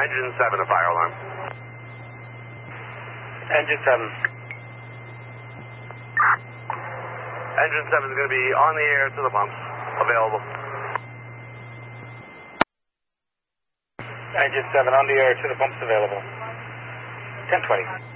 Engine 7, a fire alarm. Engine 7. Engine 7 is going to be on the air to the pumps. Available. Engine 7 on the air to the pumps available. 1020.